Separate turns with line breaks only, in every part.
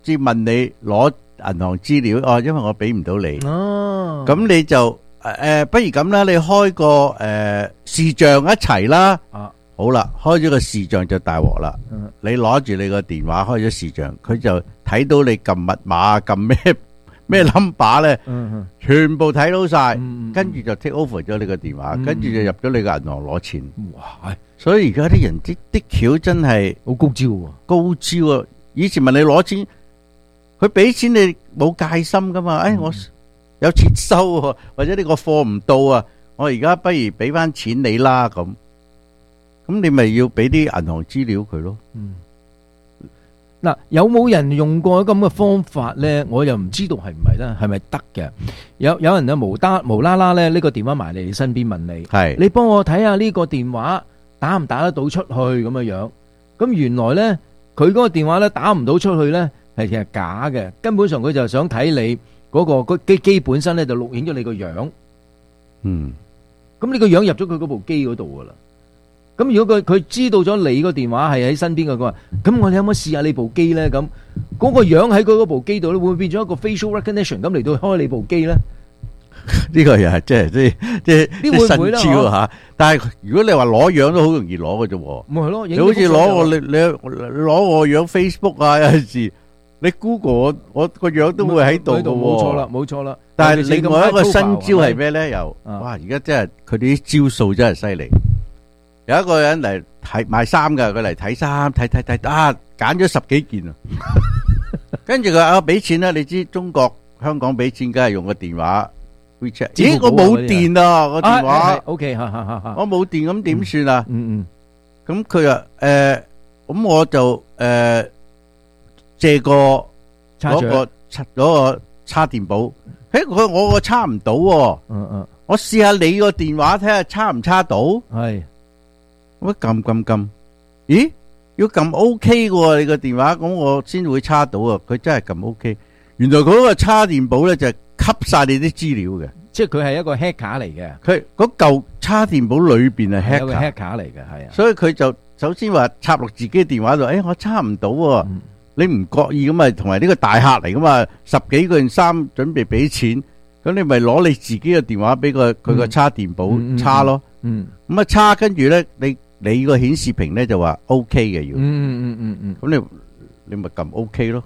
至問你攞銀行資料，哦，因為我俾唔到你，
哦，
咁你就不如咁啦，你開個視像一齊啦。
啊，
好啦，開咗個視像就大鑊啦。
嗯
你攞住你個電話開咗視像，佢就睇到你撳密碼、撳咩 number 咧，
嗯
全部睇到晒，
嗯，
跟住就 take over 咗你個電話，
嗯
跟住就入咗你個銀行攞錢。
哇，
所以而家啲人啲橋真係
好高招喎。
高招啊！以前問你攞錢，佢俾錢你冇戒心噶嘛？我有錢收喎，或者呢個貨唔到啊，我而家不如俾翻錢你啦咁。咁你咪要俾啲銀行資料佢咯。
嗱，有冇人用過咁嘅方法咧？我又唔知道係唔係啦，係咪得嘅？有人咧無啦啦咧，呢個電話埋嚟你身邊問你，
係
你幫我睇下呢個電話打唔打得到出去咁樣樣。咁原來咧，佢嗰個電話咧打唔到出去咧，係其實假嘅。根本上佢就想睇你嗰個機本身咧就錄影咗你個樣。
嗯，
咁你個樣入咗佢嗰部機嗰度噶啦。咁如果佢知道咗你個電話係喺身邊嘅，佢話咁我哋可唔可以試下你部機咧？咁嗰個樣喺佢嗰部機度咧，會唔會變咗一個 facial recognition 咁嚟到開你部機咧？
呢個又係即係
呢會唔會
新招吓。但係如果你話攞樣都好容易攞嘅啫。
咪係咯，
你好似你攞我樣 Facebook 啊，有陣時你 Google 我個樣都會喺度嘅。
冇錯啦，冇錯啦。
但係另外一個新招係咩咧？又哇！而家真係佢哋啲招數真係犀利。有一個人嚟睇賣衫噶，佢嚟睇衫，睇啊，揀咗10幾件啊。跟住佢話俾錢啦，你知中國香港俾錢，梗係用個電話 WeChat。咦，我冇電啊，個電話。
OK，
我冇電咁點算啊？咁佢話咁我就借個嗰個插電寶。我個插唔到。我試下你個電話睇下插唔插到。
係。
我撳，咦？要撳 OK 嘅你個電話，咁我先會插到啊！佢真係撳 OK，原來佢嗰個插電寶咧就係吸晒你啲資料嘅，
即係佢係一個 hacker 嚟嘅。
佢嗰嚿插電寶裏邊係
hacker 嚟嘅，係啊。
所以佢就首先話插落自己電話度，我插唔到喎，你唔覺意咁啊？同埋呢個大客嚟噶嘛，10幾個人衫準備俾錢，咁你咪攞你自己嘅電話俾佢個插電寶插咯，咁啊插，跟住咧你個顯示屏咧就話 OK 嘅要，咁你咪撳 OK 咯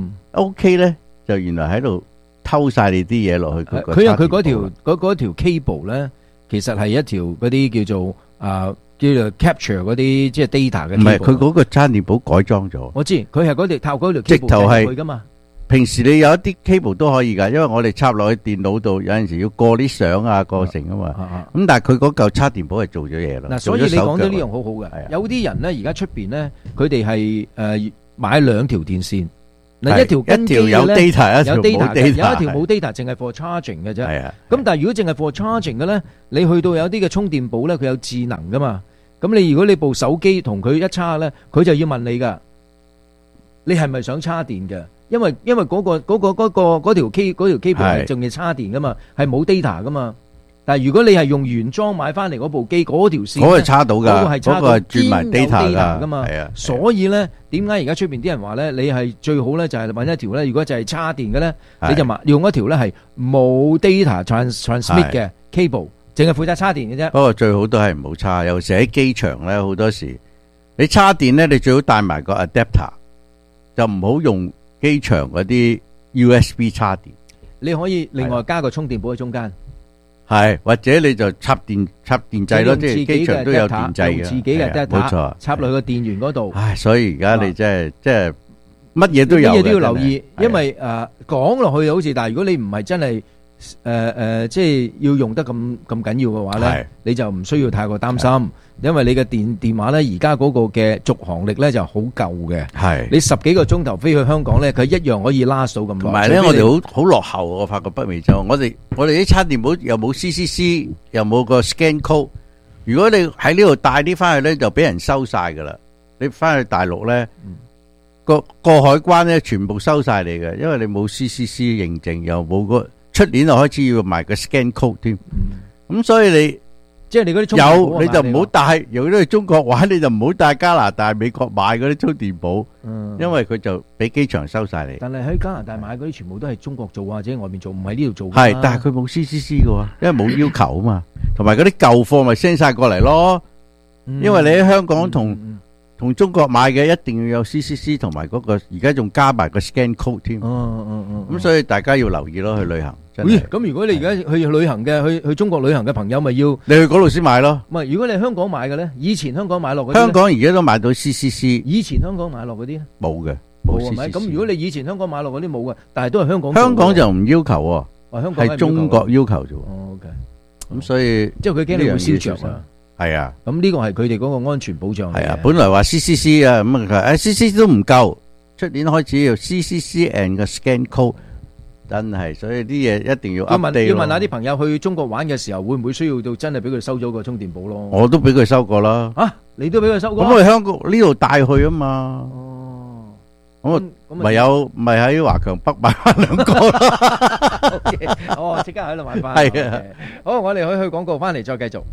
，OK 咧就原來喺度偷晒你啲嘢落去。
佢話佢嗰條 cable 咧，其實係一條嗰啲叫做 capture 嗰啲即係 data 嘅。唔係，
佢嗰個插電寶改裝咗。
我知，佢係嗰條靠嗰條 cable
直頭係
去噶嘛。
平時你有一啲 cable 都可以噶，因為我哋插落去電腦度，有陣時要過啲相啊，過程啊嘛。咁但係佢嗰嚿插電寶係做咗嘢啦。
嗱，所以你講咗呢樣好好嘅。有啲人咧，而家出邊咧，佢哋係買2條電線。嗱，一條有 data， 有 data， 有一條冇 data， 淨係 for charging 嘅啫。係啊。咁但係如果淨係 for charging 嘅咧，你去到有啲嘅充電寶咧，佢有智能噶嘛。咁你如果你部手機同佢一叉咧，佢就要問你噶，你係咪想叉電嘅？因為嗰條 cable 係仲要叉電噶嘛，係冇 data 噶嘛。但係如果你係用原裝買翻嚟嗰部機嗰條線，
嗰個係叉到噶，
嗰個係轉埋
data
噶嘛。
係啊，
所以咧，點解而家出邊啲人話咧，你係最好咧就係揾一條咧，如果就係叉電嘅咧，你就用一條咧係冇 data transmit 嘅 cable，淨係負責叉電嘅啫。
不過最好都係唔好叉，有時喺機場咧，好多時你叉電咧，你最好帶埋個 adapter，就唔好用機場嗰啲 USB 叉電，
你可以另外加個充電寶喺中間，
係或者你就插電掣咯，即係機場都有電掣嘅，
自己嘅 data，
冇錯，
插落去個電源嗰度。
唉，所以而家你真係乜嘢都有，
乜嘢都要留意，因為講落去好似，但係如果你唔係真係即係要用得咁緊要嘅話咧，你就唔需要太過擔心。因為你嘅電話咧，而家嗰個嘅續航力咧就好夠嘅。係你10幾個鐘頭飛去香港咧，佢一樣可以拉到咁耐。同埋咧，我哋好落後。我發覺北美洲，我哋啲插電寶又冇 CCC， 又冇個 scan code。如果你喺呢度帶啲翻去咧，就俾人收晒噶啦。你翻去大陸咧，過海關咧，全部收晒你嘅，因為你冇 CCC 認證，又冇個出年就開始要賣個 scan code 添。咁所以你即係你嗰啲充電寶
有你就唔好帶，如果你去中國玩你就唔好帶加拿大、美國買嗰啲充電寶，因為佢就俾機場收晒你。
但係喺加拿大買嗰啲全部都係中國做或者外面做，唔喺呢度做。
係，但係佢冇 CCC 嘅喎，因為冇要求啊嘛。同埋嗰啲舊貨咪 send 晒過嚟咯。因為你喺香港同中國買嘅一定要有 CCC 同埋嗰個，而家仲加埋個 scan code 添。咁所以大家要留意咯，去旅行。
咁如果你而家去旅行嘅，去中國旅行嘅朋友，咪要
你去嗰度先買咯。
唔係，如果你香港買嘅咧，以前香港買落嗰啲，
香港而家都買到 CCC。
以前香港買落嗰啲
冇嘅，冇 CCC。
咁如果你以前香港買落嗰啲冇嘅，但係都係香港。
香港就唔要求喎，
香港
係中國要求啫。
OK。
咁所以
即係佢驚你會燒着啊。
係啊。
咁呢個係佢哋嗰個安全保障嚟嘅。
係啊，本來話 CCC 啊，咁啊CCC 都唔夠，出年開始要 CCC and 個 scan code。真係，所以啲嘢一定要 update。
要問下啲朋友去中國玩嘅時候，會唔會需要到真係俾佢收咗個充電寶咯？
我都俾佢收過啦。
啊，你都俾佢收過？
咁我香港呢度帶去啊嘛。哦，咁咪有咪喺華強北買翻兩個
咯。即刻喺度買翻。
係啊。
好，我哋去廣告，翻嚟再繼續。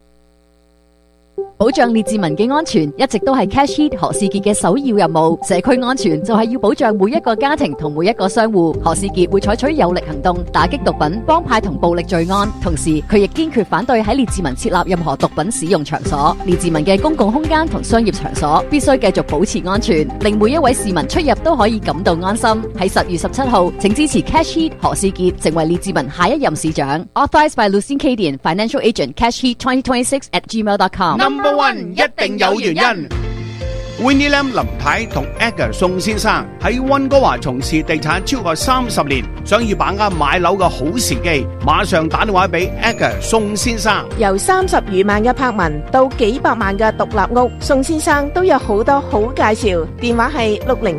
保障列治文嘅安全一直都係 Cash Heat 何士傑嘅首要任務。社區安全就係要保障每一個家庭同每一個商戶。何士傑會採取有力行動，打擊毒品、幫派同暴力罪案。同時，佢亦堅決反對喺列治文設立任何毒品使用場所。列治文嘅公共空間同商業場所必須繼續保持安全，令每一位市民出入都可以感到安心。喺10月17號，請支持 Cash Heat 何士傑成為列治文下一任市長。Authorized by Lucien Cadian, Financial Agent, Cash Heat 2026@gmail.com。
Number One 一定有原因。Winnie Lam 林太同 Edgar 宋先生喺溫哥華從事地產超過30年，想要把握買樓嘅好時機，馬上打電話俾 Edgar 宋先生。
由30餘萬嘅柏文到幾百萬嘅獨立屋，宋先生都有好多好介紹。電話係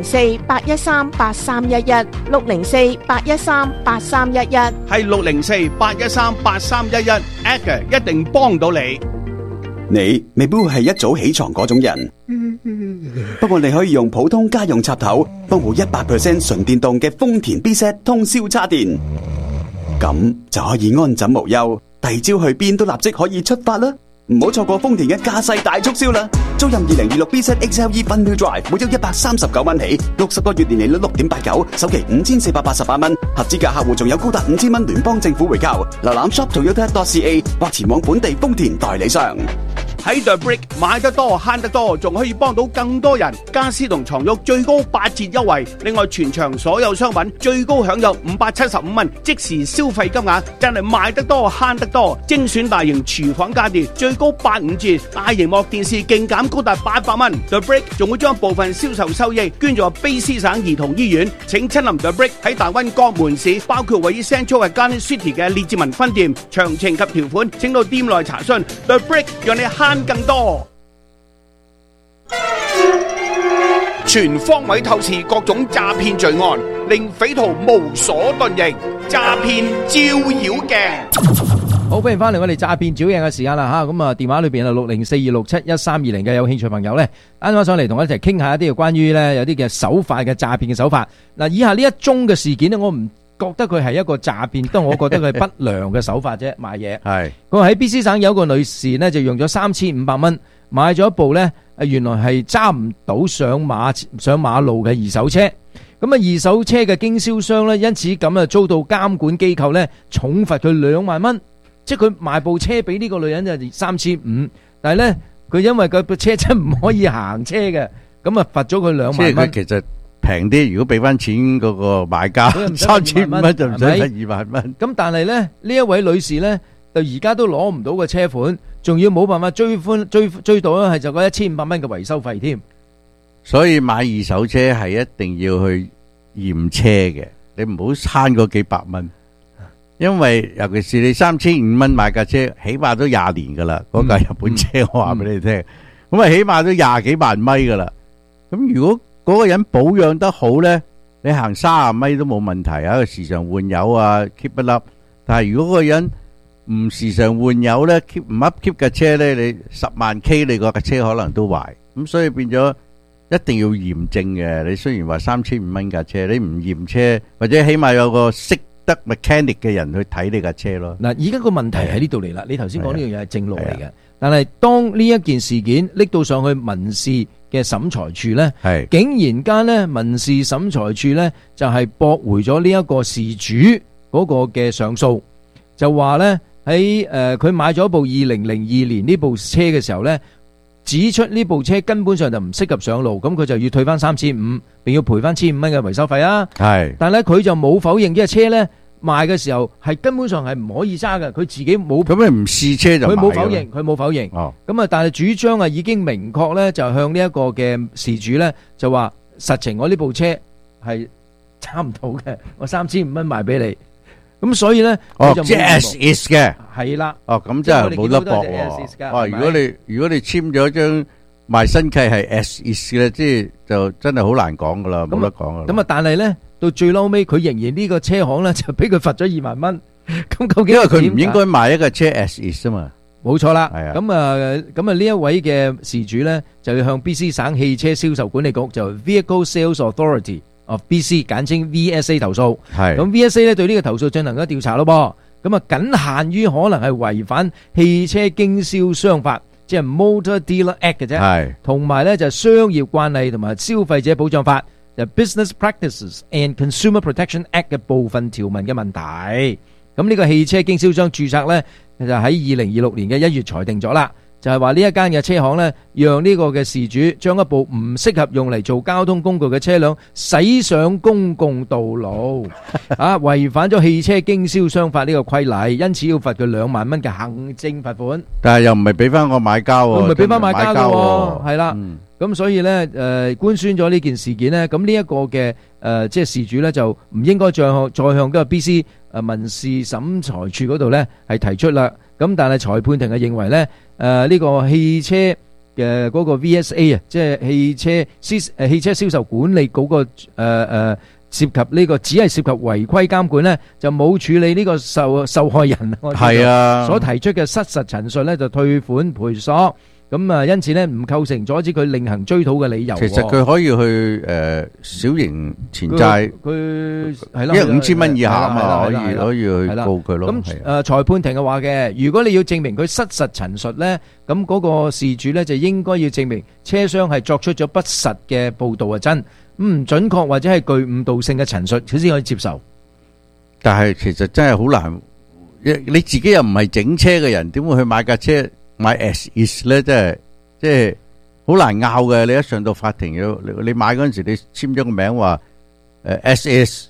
604-813-8311 604-813-8311，
係604-813-8311。Edgar 一定幫到你。
你未必會係一早起床嗰種人，不過你可以用普通家用插頭幫部100% 純電動嘅豐田 B-Set 通宵叉電，咁就可以安枕無憂，第二朝去邊都立即可以出發啦！唔好錯過豐田嘅駕駛大促銷啦！租任2026 B-Set XLE Fun Wheel Drive，每周139蚊起，60個月年利率6.89%，首期5488蚊，合資格客戶仲有高達5000蚊聯邦政府回購。瀏覽 shop.toyota.ca 或前往本地豐田代理商。
喺 The Brick 買得多慳得多，仲可以幫到更多人。家私同床褥最高8折優惠，另外全場所有商品最高享有575蚊即時消費金額，真係買得多慳得多。精選大型廚房家電最高85折，大螢幕電視勁減高達800蚊。The Brick 仲會將部分銷售收益捐助卑斯省兒童醫院。請親臨 The Brick 喺大溫各門市，包括位於 Central Garden City 嘅列治文分店。詳情及條款請到店內查詢。The Brick 讓你慳更多，全方位透視各種詐騙罪案，令匪徒無所遁形。詐騙照妖鏡。
好，歡迎翻嚟我哋詐騙照應嘅時間啦吓，咁啊電話裏邊係60426711320嘅，有興趣朋友咧，啱啱上嚟同我一齊傾下一啲關於咧有啲嘅手法嘅詐騙嘅手法。嗱，以下呢一宗嘅事件咧，我唔覺得佢係一個詐騙，都我覺得佢係不良嘅手法啫，賣嘢。係，佢話喺 BC 省有一個女士呢，就用咗3500蚊買咗一部呢，原來係揸唔到上馬路嘅二手車。咁啊，二手車嘅經銷商呢，因此咁啊遭到監管機構呢重罰佢2萬蚊，即係佢賣部車俾呢個女人就3500，但係呢，佢因為佢部車真唔可以行車嘅，咁啊罰咗佢2萬蚊。即係佢其實平啲，如果俾翻錢嗰個買家3500蚊就唔使罰2萬蚊。咁但係咧，呢一位女士咧，就而家都攞唔到個車款，仲要冇辦法追到咧，係就嗰1500蚊嘅維修費添。所以買二手車係一定要去驗車嘅，你唔好慳嗰幾百蚊，因為尤其是你3500蚊買架車，起碼都20年噶啦，嗰架日本車我話俾你聽，咁啊起碼都20幾萬米噶啦。咁如果嗰個人保養得好呢，你行30米都冇問題啊！時常換油啊 ，keep 一粒。但係如果嗰個人唔時常換油呢 ，keep 唔 up keep 架車呢，你10萬 K 你個架車可能都壞。咁所以變咗一定要驗證嘅。你雖然話3500蚊架車，你唔驗車或者起碼有個識
得 mechanic 嘅人去睇你架車咯。
嗱，而家個問題喺呢度嚟啦。你頭先講呢樣嘢係正路嚟嘅，但係當呢一件事件拎到上去民事嘅審裁處咧，竟然間咧民事審裁處咧就係駁回咗呢一個事主嗰個嘅上訴，就話咧喺佢買咗部2002年呢部車嘅時候咧，指出呢部車根本上就唔適合上路，咁佢就要退翻3500，並要賠翻1500蚊嘅維修費啊。但係咧佢就冇否認呢架車咧賣嘅時候係根本上係唔可以揸嘅，佢自己冇。咁
你唔試車就買嘅。
佢冇否認。咁啊，但係主張啊已經明確咧，就向呢一個嘅事主咧就話實情我呢部車係差唔到嘅，我3500蚊賣俾你。咁所以咧，
即係 as is 嘅，
係啦。
咁真係冇得駁喎。如果你簽咗張賣新契係 as is 嘅，即係就真係好難講噶啦，冇得講噶。
咁啊，但係咧到最嬲尾，佢仍然呢個車行咧就俾佢罰咗2萬蚊。咁究竟
因為佢唔應該賣一個車 as is 啊嘛。
冇錯啦。咁啊呢一位嘅事主咧就要向 BC 省汽車銷售管理局就 Vehicle Sales Authority of BC 簡稱 VSA 投訴，咁 VSA 咧對呢個投訴進行咗調查咯噃，咁啊僅限於可能係違反汽車經銷商法，即係 Motor Dealer Act 嘅啫，同埋咧就商業慣例同埋消費者保障法，就 Business Practices and Consumer Protection Act 嘅部分條文嘅問題。咁呢個汽車經銷商註冊咧就喺2026年嘅1月裁定咗啦。就係話呢一間嘅車行呢，讓呢個嘅事主將一部唔適合用嚟做交通工具嘅車輛駛上公共道路，違反咗汽車經銷商法呢個規例，因此要罰佢2萬蚊嘅行政罰款。
但係又唔係俾翻個買家喎，
唔係俾翻買家嘅喎，係啦。咁所以呢，官宣咗呢件事件呢，咁呢一個嘅即係事主呢，就唔應該再向嗰個 BC 民事審裁處嗰度呢係提出啦。咁但係裁判庭係認為咧，呢個汽車嘅嗰個 VSA 啊，即係汽車銷售管理嗰個涉及呢個只係涉及違規監管咧，就冇處理呢個受害人所提出嘅失實陳述咧，就退款賠索。咁啊，因此咧唔構成阻止佢另行追討嘅理由。
其實佢可以去小型錢債，
佢係啦，
因為5000蚊以下啊嘛，可以去告佢咯。
咁裁判庭嘅話嘅，如果你要證明佢失實陳述咧，咁嗰個事主咧就應該要證明車商係作出咗不實嘅報導係真，唔準確或者係具誤導性嘅陳述，佢先可以接受。
但係其實真係好難，你自己又唔係整車嘅人，點會去買架車？買 as is 咧，即係好難拗嘅。你一上到法庭，你買嗰陣時，你簽咗個名話as is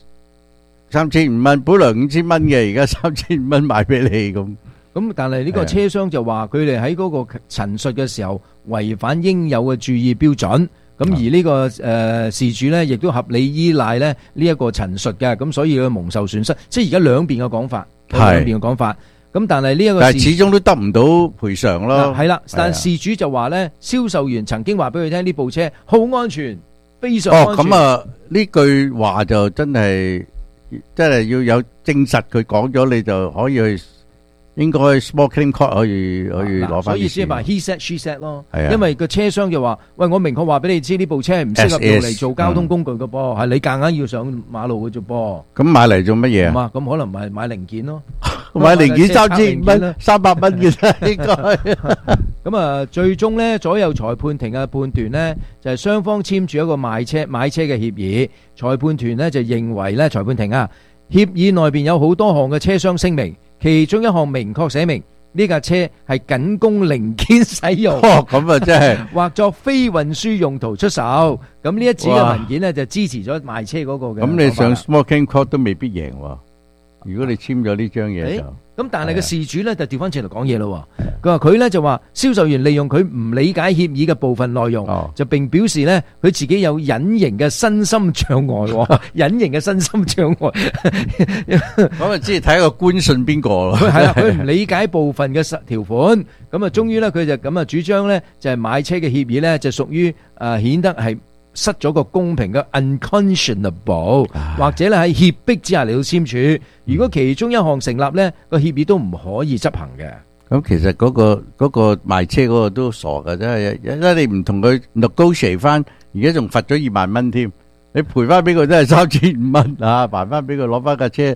3500蚊，本來5000蚊嘅，而家3500蚊賣俾你咁。
咁但係呢個車商就話佢哋喺嗰個陳述嘅時候違反應有嘅注意標準。咁而呢個事主咧，亦都合理依賴咧呢一個陳述嘅，咁所以佢蒙受損失。即係而家兩邊嘅講法，咁但係呢一個，
但係始終都得唔到賠償咯。
係啦，但係事主就話咧，銷售員曾經話俾佢聽呢部車好安全，非常安全。
咁啊呢句話就真係要有證實，佢講咗你就可以去，應該 small claim court 可以攞翻。
所以先話 he said she said 咯。因為個車商就話，喂，我明確話俾你知呢部車係唔適合用嚟做交通工具嘅噃，係你夾硬要上馬路嘅啫噃。
咁買嚟做乜嘢啊？
咁可能買零件咯。
買零件3500蚊，300蚊嘅啫，應該。
咁啊，最終咧，左右裁判庭嘅判斷咧，就係雙方簽署一個買車嘅協議。裁判團咧就認為咧，裁判庭啊，協議內邊有好多項嘅車商聲明，其中一項明確寫明呢架車係僅供零件使用。
咁啊，真係
或作非運輸用途出售。咁呢一紙嘅文件咧就支持咗賣車嗰個嘅。
咁你上 small claim court 都未必贏喎。如果你簽咗呢張嘢就，
咁但係個事主咧就調翻轉嚟講嘢咯。佢話佢咧就話銷售員利用佢唔理解協議嘅部分內容，就並表示咧佢自己有隱形嘅身心障礙，隱形嘅身心障礙。
咁啊，即係睇個官信邊個咯。
係啦，佢唔理解部分嘅條款，咁啊，終於咧佢就咁啊主張咧就係買車嘅協議咧就屬於顯得係失咗個公平嘅 unconscionable，或者咧喺脅迫之下嚟到簽署。如果其中一項成立咧，個協議都唔可以執行嘅。
咁其實嗰個賣車嗰個都傻㗎，真係，因為你唔同佢 negotiate 翻，而家仲罰咗2萬蚊添，你賠翻俾佢都係3500蚊啊，還翻俾佢攞翻架車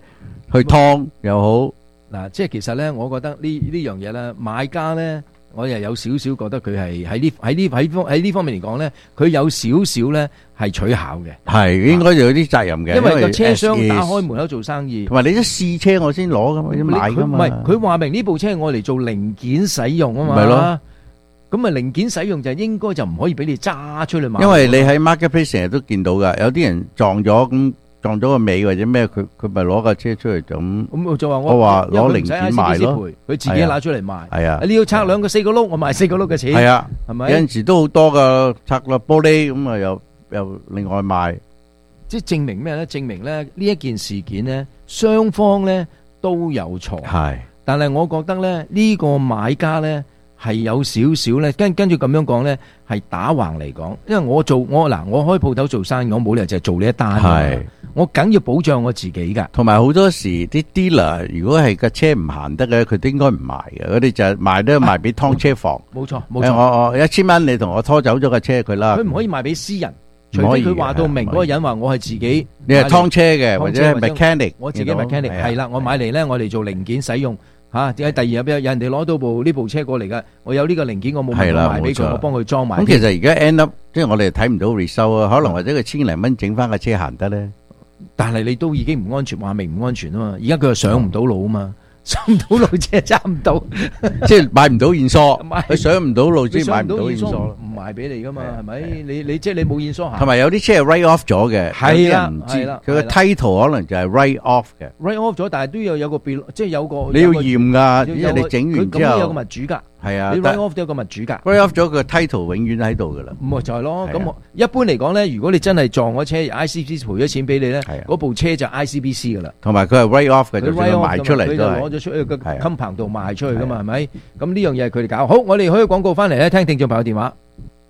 去劏又好。
嗱，即係其實咧，我覺得呢樣嘢咧，買家咧，我又有少少覺得佢係喺呢方面嚟講咧，佢有少少咧係取巧嘅，
係應該有啲責任嘅，
因為個車商打開門口做生意，
同埋你一試車我先攞噶嘛，要買噶嘛。
唔係佢話明呢部車我嚟做零件使用啊嘛，
咪咯。
咁啊零件使用就應該就唔可以俾你揸出去賣，
因為你喺 marketplace 成日都見到噶，有啲人撞咗個尾或者咩，佢咪攞架車出嚟就咁。咁
我就話
我話攞零件賣咯，
佢自己拿出嚟賣。
係啊，
你要拆兩個4個轆，我賣4個轆嘅錢。
係啊，
係咪？
有陣時都好多噶，拆落玻璃咁啊，又另外賣。
即係證明咩咧？證明咧呢一件事件咧，雙方咧都有錯。係，但係我覺得咧呢個買家咧係有少少咧，跟住咁樣講咧係打橫嚟講，因為我開鋪頭做生意，我冇理由就係做呢一單。係。我梗要保障我自己噶，
同埋好多時啲 dealer 如果係架車唔行得嘅，佢都應該唔賣嘅，佢哋就賣俾劏車房。
冇錯，冇錯。
我1000蚊你同我拖走咗架車佢啦。
佢唔可以賣俾私人，除非佢話到明嗰個人話我係自己。
你係劏車嘅，或者係 mechanic。
我自己 mechanic 係啦，我買嚟咧，我嚟做零件使用嚇。點解第二日有人哋攞到呢部車過嚟㗎？我有呢個零件，我冇問題賣俾佢，我幫佢裝埋。
咁其實而家 end up 即係我哋睇唔到 result 啊，可能或者佢千零蚊整翻架車行得咧。
但係你都已經唔安全，話明唔安全啊嘛！而家佢又上唔到路啊嘛，上唔到路即係揸唔到，
即係買唔到現梳，佢上唔到路即係買唔到現梳，
唔賣俾你噶嘛，係咪？你即係你冇現梳行。
同埋有啲車係 write off 咗嘅，
係啦，
唔知佢個 title 可能就係 write off 嘅
，write off 咗，但係都有個即係有個
你要驗㗎，因為你整完之後
有個物主㗎。係啊，你 write off 都有個物主㗎
，write off 咗個 title 永遠喺度㗎啦。
咁咪就係咯。咁一般嚟講咧，如果你真係撞咗車 ，ICBC 賠咗錢俾你咧，嗰部車就 ICBC 㗎啦。
同埋佢係 write off 嘅，就算賣出嚟都係。
佢就攞咗出去個襟棚度賣出去㗎嘛，係咪？咁呢樣嘢係佢哋搞。好，我哋開個廣告翻嚟咧，聽聽眾朋友電話。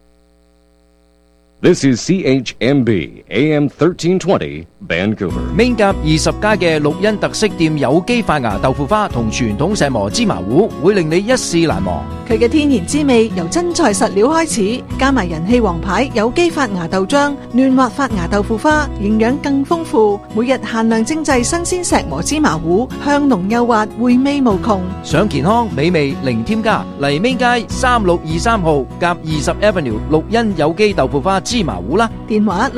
This is CHMB AM 1320 Vancouver。
Main 甲20家嘅綠茵特色店有機發芽豆腐花同傳統石磨芝麻糊，會令你一試難忘。
佢嘅天然滋味由真材實料開始，加埋人氣王牌有機發芽豆漿、嫩滑發芽豆腐花，營養更豐富。每日限量精製新鮮石磨芝麻糊，香濃幼滑，回味無窮。
想健康美味零添加，嚟 Main 街3623號甲20 Avenue 綠茵有機豆腐花芝麻糊啦，
電話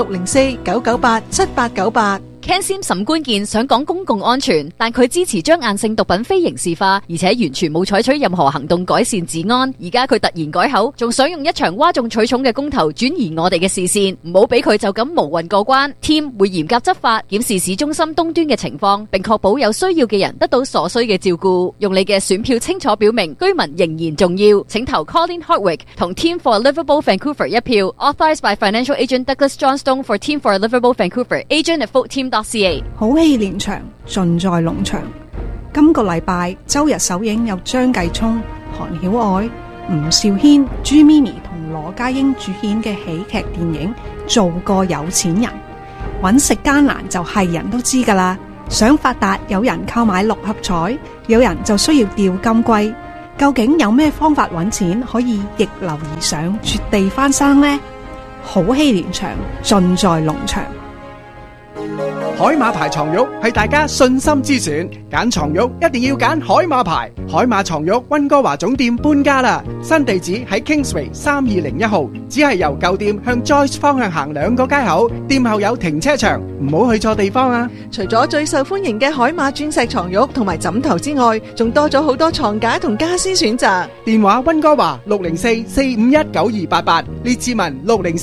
604-998-7898。
Ken Sim 沈關鍵想講公共安全，但佢支持將硬性毒品非刑事化，而且完全冇採取任何行動改善治安。而家佢突然改口，仲想用一場嘩眾取寵嘅公投轉移我哋嘅視線，唔好俾佢就咁無運過關。Team 會嚴格執法，檢視市中心東端嘅情況，並確保有需要嘅人得到所需嘅照顧。用你嘅選票清楚表明居民仍然重要，請投 Colin Hardwick 同 Team for Livable Vancouver 一票。Authorized by Financial Agent Douglas Johnstone for Team for Livable Vancouver. Agent at VoteTeam.ca。
好戲連場，盡在農場。今個禮拜周日首映有張繼聰、韓曉愛、吳兆軒、朱咪咪同羅家英主演嘅喜劇電影《做個有錢人》。揾食艱難就係人都知㗎啦。想發達，有人購買六合彩，有人就需要釣金龜。究竟有咩方法揾錢可以逆流而上，絕地翻生呢？好戲連場，盡在農場。
海馬牌床褥係大家信心之選，揀床褥一定要揀海馬牌。海馬床褥溫哥華總店搬家啦，新地址喺 Kingsway 3201號，只係由舊店向 Joyce 方向行2個街口，店後有停車場，唔好去錯地方啊！
除咗最受歡迎嘅海馬鑽石床褥同埋枕頭之外，仲多咗好多床架同家私選擇。
電話溫哥華604-451-9288，列治文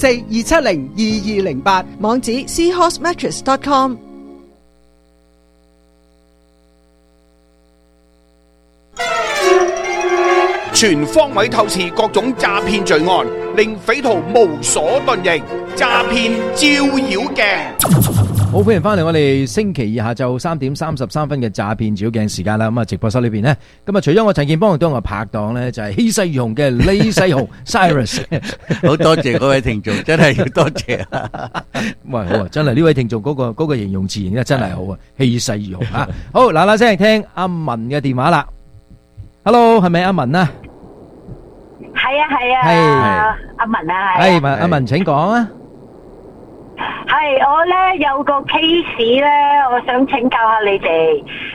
604-270-2208，
網址 seahorsemattress.com。
全方位透視各種詐騙罪案，令匪徒無所遁形。詐騙照妖鏡。
好，歡迎翻嚟我哋星期二下晝3點33分嘅詐騙照妖鏡時間啦。咁啊，直播室裏邊呢，咁啊，除咗我陳健邦，都有我拍檔呢，就係氣勢如虹嘅李世雄 Cyrus。
好多謝嗰位聽眾，真係要多謝。
喂，好啊，真係呢位聽眾嗰個形容詞真係好啊，氣勢如虹啊！好，嗱嗱聲聽阿文嘅電話啦。Hello， 係咪阿文啊？
係啊，阿文啊，
係阿文，請講啊。
係我咧有個 case 咧，我想請教下你哋。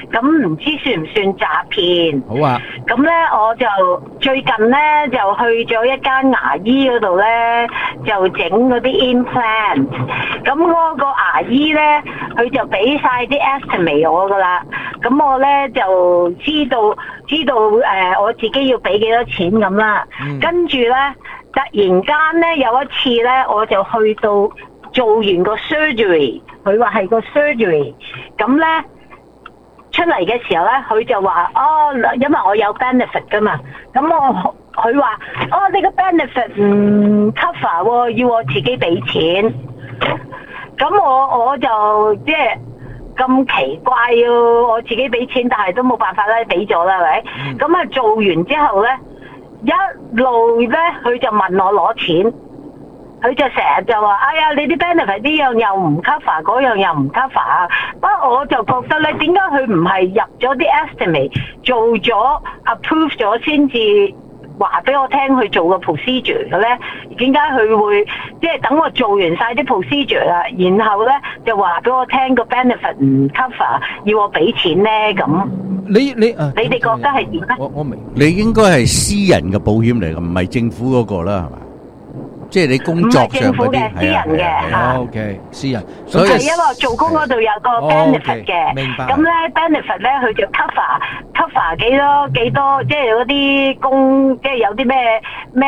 咁唔知算唔算詐騙？
好啊。
咁咧我就最近咧就去咗一間牙醫嗰度咧，就整嗰啲 implant。咁嗰個牙醫咧，佢就俾晒啲 estimate 我噶啦。咁我咧就知道我自己要俾幾多錢咁啦。跟住咧，突然間咧有一次咧，我就去到做完個 surgery， 佢話係個 surgery， 咁咧出嚟嘅時候咧，佢就話因為我有 benefit 噶嘛，咁佢話你個 benefit 唔 cover 喎，要我自己俾錢。咁我就即係咁奇怪要我自己俾錢，但係都冇辦法咧，俾咗啦，係咪？咁啊做完之後咧，一路咧佢就問我攞錢，佢就成日就話：哎呀，你啲 benefit 呢樣又唔 cover， 嗰樣又唔 cover。不過我就覺得咧，點解佢唔係入咗啲 estimate 做咗 approve 咗先至話俾我聽去做個 procedure 嘅咧？點解佢會即係等我做完晒啲 procedure 啦，然後咧就話俾我聽個 benefit 唔 cover， 要我俾錢咧咁？
你
哋覺得係點咧？
我明。
你應該係私人嘅保險嚟嘅，唔係政府嗰個啦，係嘛？即係你工作上嗰啲，
私人嘅嚇。
OK， 私人。
所以因為我做工嗰度有個 benefit 嘅，
明白。
咁咧 benefit 咧佢就 cover 幾多，即係嗰啲工，即係有啲咩，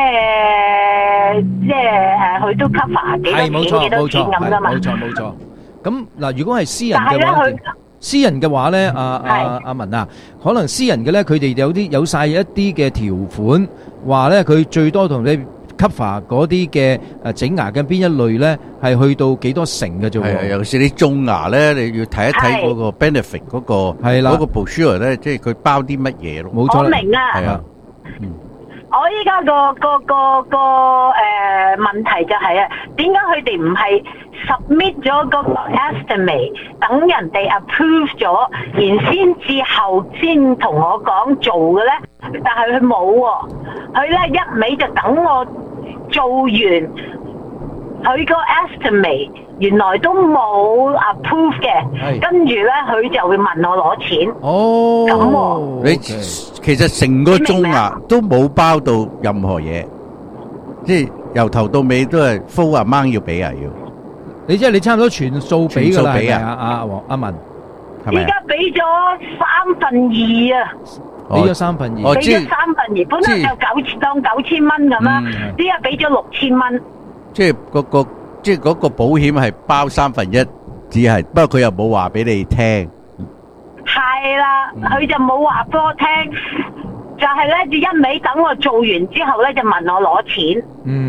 即係佢都 cover 幾多錢咁噶嘛。
冇錯。咁嗱，如果係私人嘅話咧，阿文啊，可能私人嘅咧，佢哋有晒一啲嘅條款，話咧佢最多同你cover 嗰啲嘅整牙嘅邊一類咧，係去到幾多成嘅啫喎。
係啊，尤其是你種牙咧，你要睇一睇嗰個 benefit 嗰個
係啦，
嗰個 brochure 咧，即係佢包啲乜嘢咯。
冇錯，
我明啊。
係啊。
我依家個問題就係啊，點解佢哋唔係 submit 咗嗰個 estimate， 等人哋 approve 咗，然先同我講做嘅咧？但係佢冇喎，佢咧一味就等我做完，佢個 estimate 原來都冇 approve 嘅，跟住咧佢就會問我攞錢。咁喎，
你其實成個種牙都冇包到任何嘢，即係由頭到尾都係 full amount 要俾啊要。
你即係你差唔多全數俾㗎啦，係咪
啊？
阿文，
依家俾咗2/3啊！
俾咗3/2，
俾咗2/3，本來就當9000蚊咁啦，依家俾咗6000蚊。
即係嗰個保險係包1/3，只係不過佢又冇話俾你聽。
係啦，佢就冇話俾我聽，就係咧，就一味等我做完之後咧，就問我攞錢。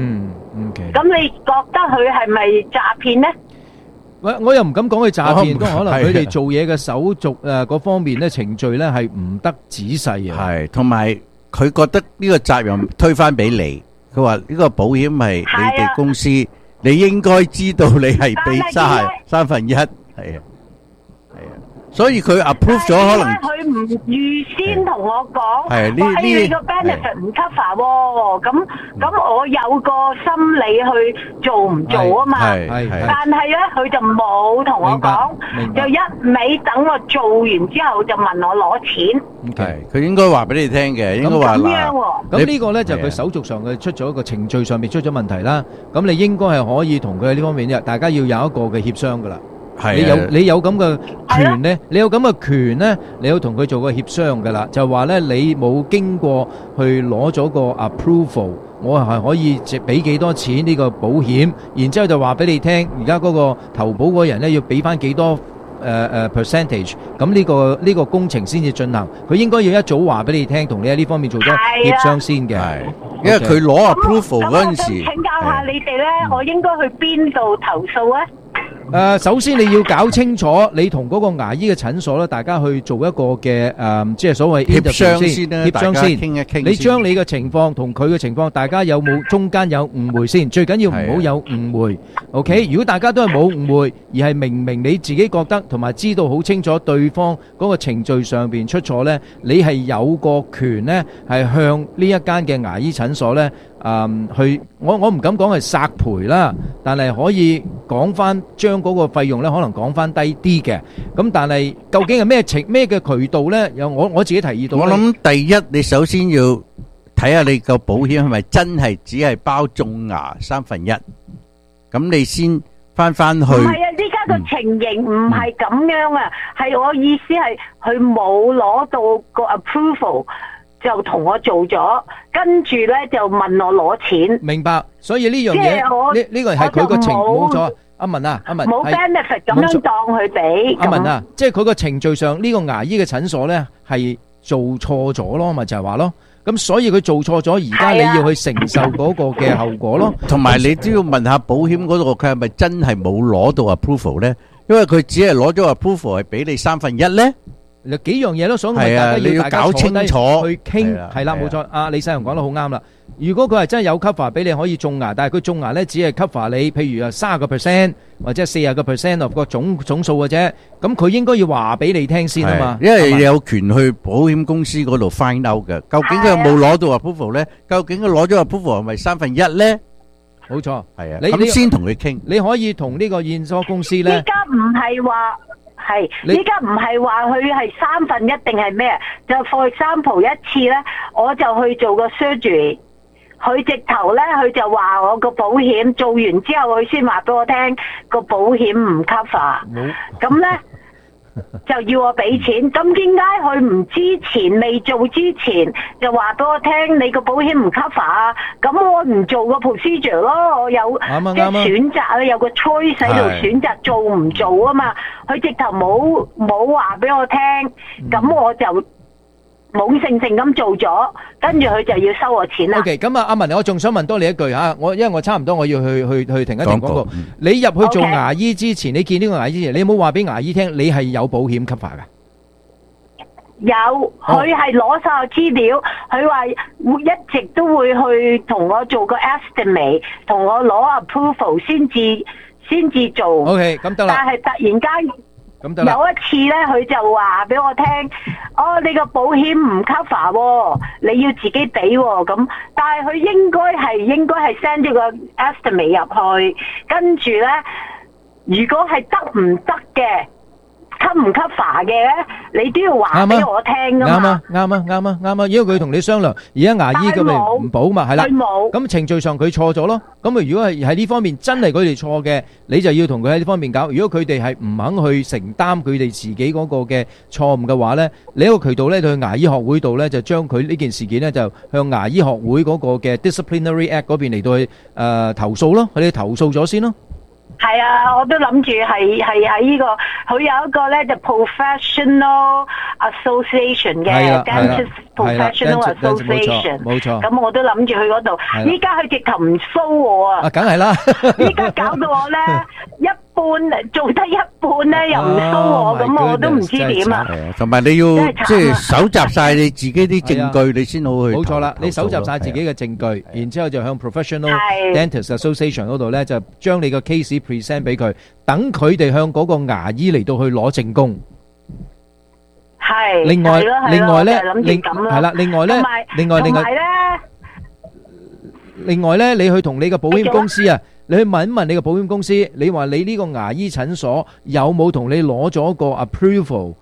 OK。
咁你覺得佢係咪詐騙咧？
我又唔敢講佢詐騙，都可能佢哋做嘢嘅手續嗰方面咧，程序咧係唔得仔細啊。
係，同埋佢覺得呢個責任推返俾你，佢話呢個保險係你哋公司，你應該知道你係俾1/3，係啊。所以佢 approve 咗，可能
佢唔預先同我講，
係呢
你個 benefit 唔 cover 喎，咁我有個心理去做唔做啊嘛，但係咧佢就冇同我講，就一味等我做完之後就問我攞錢。
係佢應該話俾你聽嘅，應該話嗱，
咁呢個咧就佢手續上嘅出咗一個程序上面出咗問題啦。咁你應該係可以同佢喺呢方面大家要有一個嘅協商噶啦。你有咁嘅權咧，你有咁嘅權咧，你要同佢做個協商噶啦，就話咧你冇經過去攞咗個 approval， 我係可以俾幾多錢呢個保險，然之後就話俾你聽，而家嗰個投保嗰人咧要俾翻幾多percentage， 咁呢個工程先至進行，佢應該要一早話俾你聽，同你喺呢方面做咗協商先嘅，
因為佢攞 approval 嗰陣時。
請教下你哋咧，我應該去邊度投訴啊？
首先你要搞清楚，你同嗰個牙醫嘅診所咧，大家去做一個嘅即係所謂
協商先啦，
協商先，
傾一傾。
你將你嘅情況同佢嘅情況，大家有冇中間有誤會先？最緊要唔好有誤會。OK， 如果大家都係冇誤會，而係明你自己覺得同埋知道好清楚對方嗰個程序上邊出錯咧，你係有個權咧，係向呢一間嘅牙醫診所咧去我唔敢講係索賠啦，但係可以講翻將嗰個費用咧，可能講翻低啲嘅。咁但係究竟係咩嘅渠道咧？有我自己提議到。
我諗第一，你首先要睇下你個保險係咪真係只係包種牙1/3，咁你先翻去。
唔係啊，依家個情形唔係咁樣啊，係我意思係佢冇攞到個 approval 就同我做咗，跟住咧就問我攞錢。
明白，所以呢樣嘢呢個係佢個程冇錯。阿文
冇 benefit 咁樣當佢俾。
阿文啊，即係佢個程序上呢個牙醫嘅診所咧係做錯咗咯，咪就係話咯。咁所以佢做錯咗，而家你要去承受嗰個嘅後果咯。同埋你都要問下保險嗰度，佢係咪真係冇攞到 approval 咧？因為佢只係攞咗 approval 係俾你1/3咧。幾樣嘢都想係啊，你要搞清楚去傾，係啦，冇錯。阿李世雄講得好啱啦。如果佢係真係有 cover 俾你可以種牙，但係佢種牙咧只係 cover你，譬如啊30%或者40% of 個總數嘅啫。咁佢應該要話俾你聽先啊嘛。因為你有權去保險公司嗰度 find out 嘅，究竟佢有冇攞到 approval 咧？究竟佢攞咗 approval 係咪1/3咧？冇錯，係啊。咁先同佢傾。你可以同呢個驗收公司咧。
依家唔係話。係，依家唔係話佢係1/3定係咩？就 for example 一次咧，我就去做個 surgery， 佢直頭咧，佢就話我個保險做完之後，佢先話俾我聽個保險唔 cover，咁咧就要我俾錢。咁點解佢唔之前未做之前就話俾我聽你個保險唔 cover 啊？咁我唔做個 procedure 咯，我有即係選擇啊，有個 choice 喺度選擇做唔做啊嘛。佢直頭冇話俾我聽，咁我就懵盛盛咁做咗，跟住佢就要收我錢啦。
OK， 咁啊，阿文，我仲想問多你一句吓，因為我差唔多我要去停一停廣告。你入去做牙醫之前，你見呢個牙醫之前，你有冇話俾牙醫聽你係有保險 cover 噶？
有，佢係攞晒資料，佢話會一直都會去同我做個 estimate， 同我攞 approval 先至做。OK， 咁得啦。但係突然間有一次咧，佢就話俾我聽，你個保險唔 cover 喎，你要自己俾喎。咁，但係佢應該係 send 咗個 estimate 入去，跟住咧，如果係得唔得嘅，cover 唔 cover 嘅咧，你都要話俾我聽噶嘛。啱啊，
因為佢同你商量，而家牙醫咁咪唔保嘛，係啦。咁程序上佢錯咗咯。咁啊，如果係喺呢方面真係佢哋錯嘅，你就要同佢喺呢方面搞。如果佢哋係唔肯去承擔佢哋自己嗰個嘅錯誤嘅話咧，你一個渠道咧，去牙醫學會度咧，就將佢呢件事件咧，就向牙醫學會嗰個嘅 Disciplinary Act 嗰邊嚟到去投訴咯。佢哋投訴咗先咯。
係啊，我都諗住係喺呢個，佢有一個咧就 Professional Association 嘅 Dentist Professional Association，冇錯。咁我都諗住去嗰度，依家佢直頭唔收我啊！
梗係啦，
依家搞到我咧做得一半咧又唔收我，咁我都唔知點啊！
同埋你要即係搜集晒你自己啲證據，你先好去。
冇錯啦，你搜集晒自己嘅證據，然之後就向 Professional Dentist Association 嗰度咧，就將你個 case present 俾佢，等佢哋向嗰個牙醫嚟到去攞證供。
係。
另外咧，係啦，另外咧，你去同你個保險公司啊，你去問一問你個保險公司，你話你呢個牙醫診所有冇同你攞咗個 approval